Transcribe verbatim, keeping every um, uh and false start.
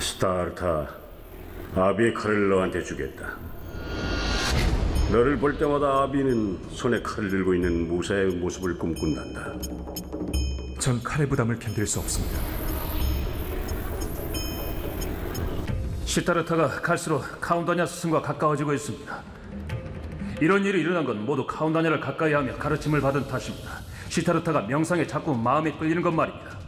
스타르타, 아비의 칼을 너한테 주겠다. 너를 볼 때마다 아비는 손에 칼을 들고 있는 무사의 모습을 꿈꾼단다. 전 칼의 부담을 견딜 수 없습니다. 시타르타가 갈수록 카운다냐 스승과 가까워지고 있습니다. 이런 일이 일어난 건 모두 카운다냐를 가까이 하며 가르침을 받은 탓입니다. 시타르타가 명상에 자꾸 마음이 끌리는 것 말입니다.